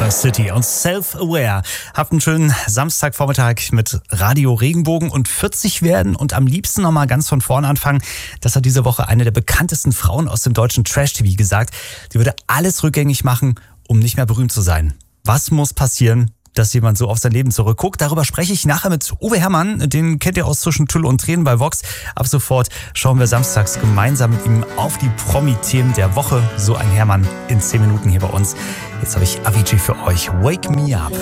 City und Self-Aware. Habt einen schönen Samstagvormittag mit Radio Regenbogen und 40 werden und am liebsten nochmal ganz von vorne anfangen. Das hat diese Woche eine der bekanntesten Frauen aus dem deutschen Trash-TV gesagt. Die würde alles rückgängig machen, um nicht mehr berühmt zu sein. Was muss passieren, dass jemand so auf sein Leben zurückguckt? Darüber spreche ich nachher mit Uwe Herrmann. Den kennt ihr aus Zwischen Tüll und Tränen bei Vox. Ab sofort schauen wir samstags gemeinsam mit ihm auf die Promi-Themen der Woche. So ein Herrmann in 10 Minuten hier bei uns. Jetzt habe ich Avicii für euch. Wake Me Up.